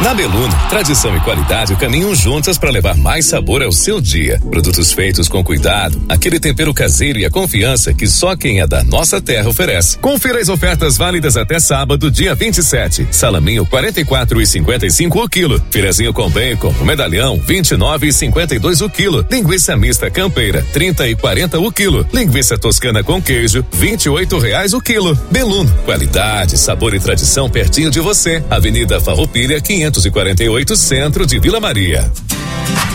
Na Beluno, tradição e qualidade caminham juntas para levar mais sabor ao seu dia. Produtos feitos com cuidado, aquele tempero caseiro e a confiança que só quem é da nossa terra oferece. Confira as ofertas válidas até sábado, dia 27. Salaminho 44,55 o quilo. Filezinho com bacon, o medalhão 29,52 o quilo. Linguiça mista campeira 30,40 o quilo. Linguiça toscana com queijo R$28 o quilo. Beluno, qualidade, sabor e tradição pertinho de você. Avenida Farroupilha 548, centro de Vila Maria.